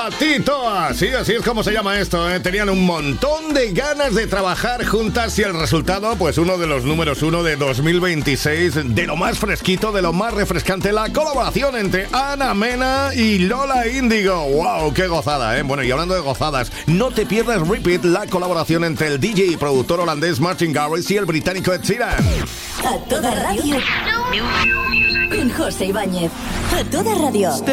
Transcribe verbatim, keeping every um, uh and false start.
Patito, así, así es como se llama esto, ¿eh? Tenían un montón de ganas de trabajar juntas y el resultado, pues uno de los números uno de dos mil veintiséis, de lo más fresquito, de lo más refrescante, la colaboración entre Ana Mena y Lola Índigo. ¡Wow! ¡Qué gozada, eh! Bueno, y hablando de gozadas, no te pierdas Repeat, la colaboración entre el D J y productor holandés Martin Garrix y el británico Ed Sheeran. A toda radio, con José Ibáñez. A toda radio.